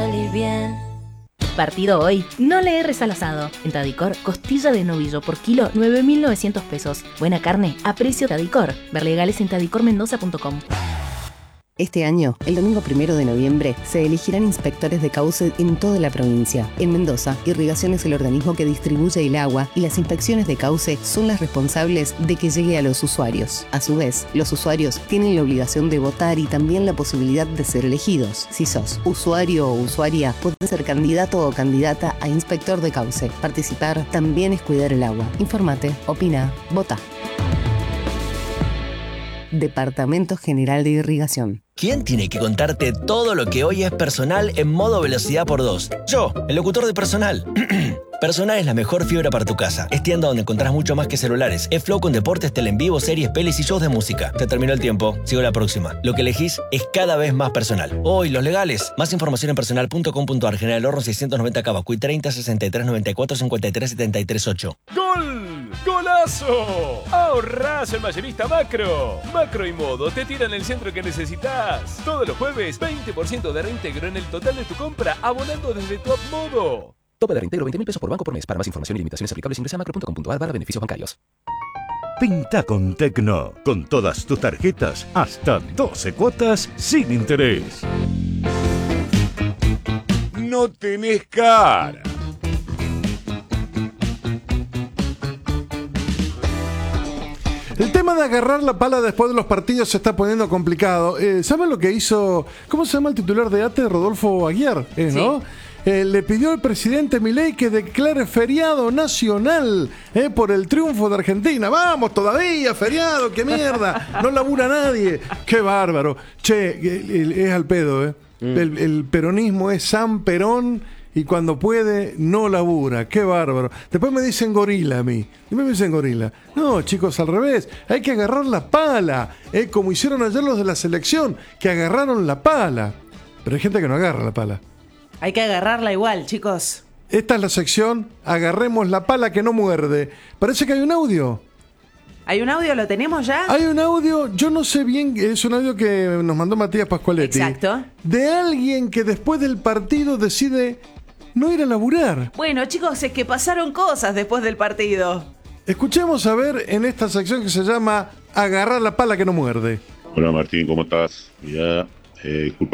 salir bien. Partido hoy, no le erres al asado. En Tadicor, costilla de novillo por kilo, 9.900 pesos. Buena carne, a precio Tadicor. Ver legales en tadicormendoza.com. Este año, el domingo 1 de noviembre, se elegirán inspectores de cauce en toda la provincia. En Mendoza, Irrigación es el organismo que distribuye el agua y las inspecciones de cauce son las responsables de que llegue a los usuarios. A su vez, los usuarios tienen la obligación de votar y también la posibilidad de ser elegidos. Si sos usuario o usuaria, podés ser candidato o candidata a inspector de cauce. Participar también es cuidar el agua. Infórmate, opina, vota. Departamento General de Irrigación. ¿Quién tiene que contarte todo lo que hoy es personal en modo velocidad por 2? Yo, el locutor de Personal. Personal es la mejor fibra para tu casa. Es tienda donde encontrás mucho más que celulares. Es Flow con deportes, tele en vivo, series, pelis y shows de música. Te terminó el tiempo. Sigo la próxima. Lo que elegís es cada vez más personal. Hoy, los legales. Más información en personal.com.ar. General Horno 690 Cabacuy 30 63 94 53 73 8. ¡Gol! ¡Golazo! ¡Ahorrás el mayorista Macro! Macro y Modo te tiran el centro que necesitas. Todos los jueves, 20% de reintegro en el total de tu compra abonando desde tu app Modo. Tope de reintegro 20.000 pesos por banco por mes. Para más información y limitaciones aplicables ingresa a macro.com.ar/beneficios bancarios. Pinta con Tecno. Con todas tus tarjetas, hasta 12 cuotas sin interés. No tenés cara. El tema de agarrar la pala después de los partidos se está poniendo complicado. ¿Saben lo que hizo? ¿Cómo se llama el titular de ATE? Rodolfo Aguiar, ¿no? Sí. Le pidió al presidente Milei que declare feriado nacional por el triunfo de Argentina. ¡Vamos, todavía! ¡Feriado! ¡Qué mierda! No labura nadie. ¡Qué bárbaro! Che, es al pedo, El peronismo es San Perón y cuando puede no labura. ¡Qué bárbaro! Después me dicen gorila a mí. Después me dicen gorila. No, chicos, al revés. Hay que agarrar la pala. Como hicieron ayer los de la selección, que agarraron la pala. Pero hay gente que no agarra la pala. Hay que agarrarla igual, chicos. Esta es la sección Agarremos la pala que no muerde. Parece que hay un audio. ¿Hay un audio? ¿Lo tenemos ya? Hay un audio, yo no sé bien, es un audio que nos mandó Matías Pascualetti. Exacto. De alguien que después del partido decide no ir a laburar. Bueno, chicos, es que pasaron cosas después del partido. Escuchemos a ver en esta sección que se llama Agarrar la pala que no muerde. Hola Martín, ¿cómo estás? Mira, disculpa